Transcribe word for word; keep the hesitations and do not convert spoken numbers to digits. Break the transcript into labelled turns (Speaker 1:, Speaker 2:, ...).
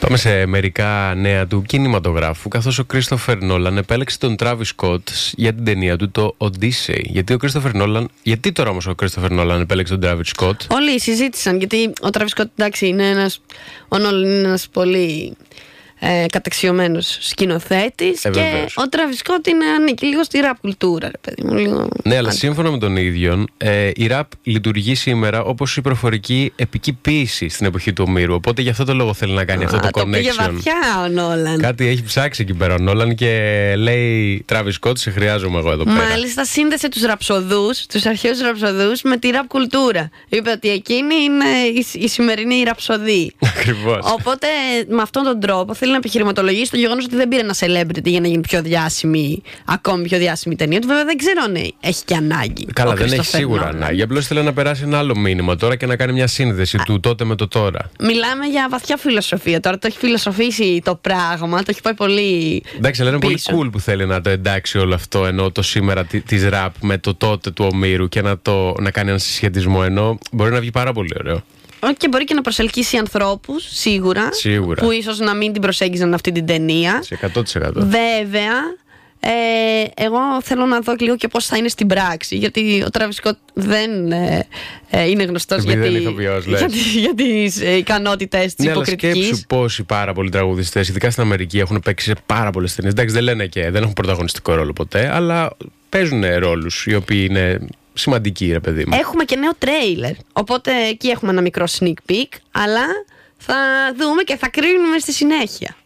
Speaker 1: Πάμε σε μερικά νέα του κινηματογράφου. Καθώς ο Κρίστοφερ Νόλαν επέλεξε τον Τράβις Σκοτ για την ταινία του το Odyssey. Γιατί ο Κρίστοφερ Νόλαν, γιατί τώρα όμως ο Κρίστοφερ Νόλαν επέλεξε τον Τράβις Σκοτ?
Speaker 2: Όλοι συζήτησαν, γιατί ο Τράβις Σκοτ, εντάξει, είναι ένας, ο Νόλαν είναι ένας πολύ ε, καταξιωμένος σκηνοθέτης,
Speaker 1: ε,
Speaker 2: και
Speaker 1: βεβαίως.
Speaker 2: ο Τράβις Σκοτ είναι ανήκει λίγο στη ραπ κουλτούρα, ρε παιδί μου. Λίγο...
Speaker 1: Ναι, αλλά σύμφωνα με τον ίδιο, ε, η ραπ λειτουργεί σήμερα όπως η προφορική επική ποίηση στην εποχή του Ομήρου. Οπότε γι' αυτό το λόγο θέλει να κάνει
Speaker 2: Α,
Speaker 1: αυτό το,
Speaker 2: το
Speaker 1: connection.
Speaker 2: πήγε βαθιά ο Νόλαν.
Speaker 1: Κάτι έχει ψάξει εκεί πέρα ο Νόλαν και λέει: Τράβις Σκοτ, σε χρειάζομαι εγώ εδώ πέρα.
Speaker 2: Μάλιστα, σύνδεσε τους ραψοδούς, τους αρχαίους ραψοδούς με τη ραπ κουλτούρα. Είπε ότι εκείνη είναι η, η σημερινή ραψοδή.
Speaker 1: Ακριβώς.
Speaker 2: Οπότε με αυτόν τον τρόπο θέλει να επιχειρηματολογήσει το γεγονός ότι δεν πήρε ένα celebrity για να γίνει πιο διάσημη, ακόμη πιο διάσημη ταινία του. Βέβαια δεν ξέρω αν έχει και ανάγκη.
Speaker 1: Καλά, δεν έχει σίγουρα ανάγκη. Απλώς θέλει να περάσει ένα άλλο μήνυμα τώρα και να κάνει μια σύνδεση του τότε με το τώρα.
Speaker 2: Μιλάμε για βαθιά φιλοσοφία τώρα. Το έχει φιλοσοφήσει το πράγμα, το έχει πάει πολύ.
Speaker 1: Εντάξει, αλλά είναι πολύ
Speaker 2: πίσω.
Speaker 1: cool που θέλει να το εντάξει όλο αυτό, ενώ το σήμερα τη ραπ με το τότε του Ομήρου και να, το, να κάνει ένα συσχετισμό. Ενώ μπορεί να βγει πάρα πολύ ωραίο.
Speaker 2: Και μπορεί και να προσελκύσει ανθρώπους, σίγουρα,
Speaker 1: Σίγουρα.
Speaker 2: που ίσως να μην την προσέγγιζαν αυτή την ταινία.
Speaker 1: Σε εκατό τοις εκατό.
Speaker 2: Βέβαια, ε, εγώ θέλω να δω λίγο και πώς θα είναι στην πράξη. Γιατί ο Τράβις Σκοτ δεν ε, ε, είναι γνωστός για,
Speaker 1: δεν
Speaker 2: τη,
Speaker 1: ηθοποιός, λες.
Speaker 2: για, τη, για τις ε, ικανότητες της
Speaker 1: Ναι, αλλά
Speaker 2: υποκριτικής.
Speaker 1: σκέψου πόσοι πάρα πολλοί τραγουδιστές, ειδικά στην Αμερική, έχουν παίξει σε πάρα πολλές ταινίες. Εντάξει, δεν λένε και δεν έχουν πρωταγωνιστικό ρόλο ποτέ, αλλά παίζουν ρόλους οι οποίοι είναι σημαντικοί, ρε παιδί μου.
Speaker 2: Έχουμε και νέο τρέιλερ. Οπότε εκεί έχουμε ένα μικρό sneak peek, αλλά θα δούμε και θα κρίνουμε στη συνέχεια.